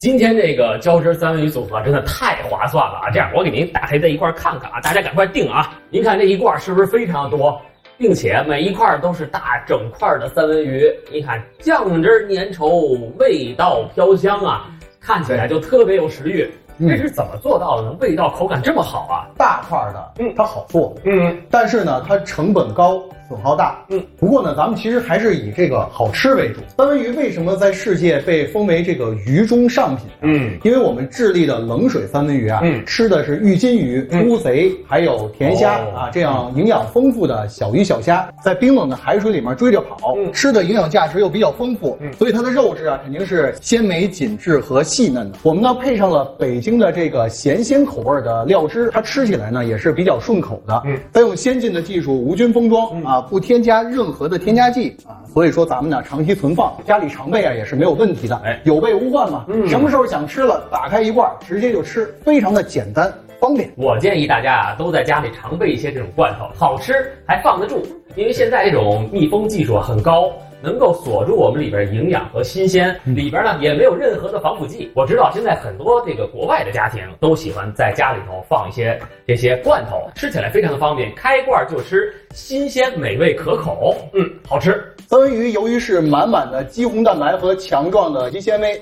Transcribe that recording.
今天这个胶汁三文鱼组合真的太划算了啊！这样我给您打开在一块看看啊，大家赶快订啊！您看这一罐是不是非常多，并且每一块都是大整块的三文鱼？你看酱汁粘稠，味道飘香啊，看起来就特别有食欲。这是怎么做到的呢？味道口感这么好啊？ 大块的，它好做，但是呢，它成本高，损耗大，不过呢，咱们其实还是以这个好吃为主。三文鱼为什么在世界被封为这个鱼中上品？因为我们智利的冷水三文鱼啊，吃的是玉金鱼、乌贼还有甜虾啊，这样营养丰富的小鱼小虾，在冰冷的海水里面追着跑，吃的营养价值又比较丰富，所以它的肉质啊肯定是鲜美紧致和细嫩的。我们呢配上了北京的这个咸鲜口味的料汁，它吃起来呢也是比较顺口的。再用先进的技术无菌封装啊，不添加任何的添加剂啊，所以说咱们呢长期存放，家里常备啊也是没有问题的。有备无患嘛，什么时候想吃了，打开一罐直接就吃，非常的简单方便。 我建议大家啊都在家里常备一些这种罐头，好吃还放得住，因为现在这种密封技术很高。能够锁住我们里边营养和新鲜，里边呢也没有任何的防腐剂。我知道现在很多这个国外的家庭都喜欢在家里头放一些这些罐头，吃起来非常的方便，开罐就吃，新鲜美味可口，好吃。 三文鱼由于是满满的肌红蛋白和强壮的肌纤维，